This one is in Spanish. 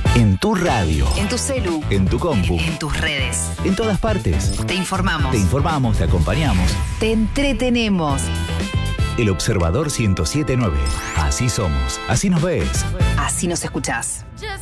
En tu radio. En tu celu. En tu compu. En tus redes. En todas partes. Te informamos. Te informamos, te acompañamos. Te entretenemos. El Observador 107.9. Así somos. Así nos ves. Así nos escuchás.